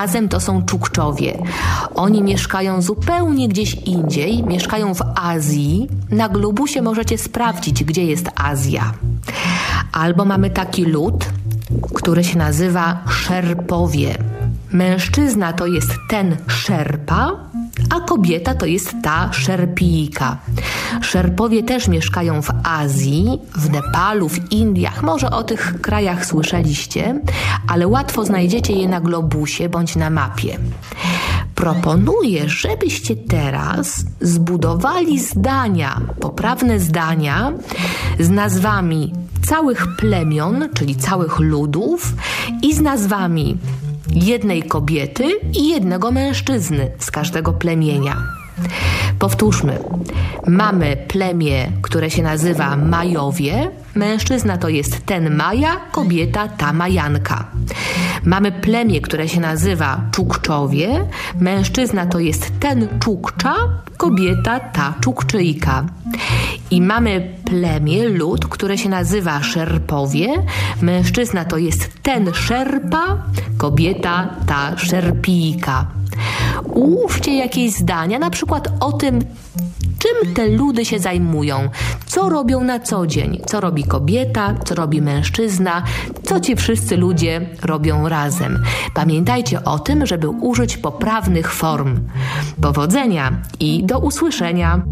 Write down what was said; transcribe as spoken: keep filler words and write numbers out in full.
razem to są Czukczowie. Oni mieszkają zupełnie gdzieś indziej, mieszkają w Azji. Na globusie możecie sprawdzić, gdzie jest Azja. Albo mamy taki lud, który się nazywa Szerpowie. Mężczyzna to jest ten Szerpa, a kobieta to jest ta Szerpijka. Szerpowie też mieszkają w Azji, w Nepalu, w Indiach. Może o tych krajach słyszeliście, ale łatwo znajdziecie je na globusie bądź na mapie. Proponuję, żebyście teraz zbudowali zdania, poprawne zdania z nazwami całych plemion, czyli całych ludów i z nazwami jednej kobiety i jednego mężczyzny z każdego plemienia. Powtórzmy. Mamy plemię, które się nazywa Majowie. Mężczyzna to jest ten Maja, kobieta ta Majanka. Mamy plemię, które się nazywa Czukczowie. Mężczyzna to jest ten Czukcza, kobieta ta Czukczyjka. I mamy plemię, lud, które się nazywa Szerpowie. Mężczyzna to jest ten Szerpa, kobieta ta Szerpijka. Ułóżcie jakieś zdania, na przykład o tym, czym te ludy się zajmują, co robią na co dzień, co robi kobieta, co robi mężczyzna, co ci wszyscy ludzie robią razem. Pamiętajcie o tym, żeby użyć poprawnych form. Powodzenia i do usłyszenia!